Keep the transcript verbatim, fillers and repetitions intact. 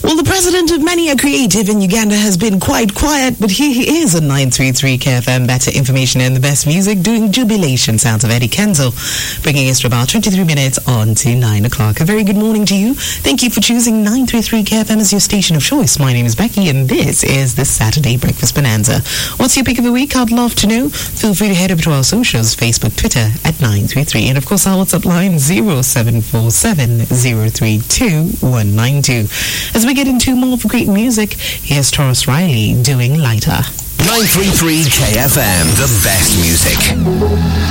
Well, the president of Mania Creative in Uganda has been quite quiet, but here he is on nine three three K F M. Better information and the best music, doing jubilation sounds of Eddie Kenzo, bringing us to about twenty-three minutes on to nine o'clock. A very good morning to you. Thank you for choosing nine three three K F M as your station of choice. My name is Becky, and this is the Saturday Breakfast Bonanza. What's your pick of the week? I'd love to know. Feel free to head over to our socials, Facebook, Twitter, at nine three three. And, of course, our WhatsApp line, zero seven four seven zero three two one nine two. As we get into more of great music, here's Taurus Riley doing Lighter. nine three three K F M, the best music.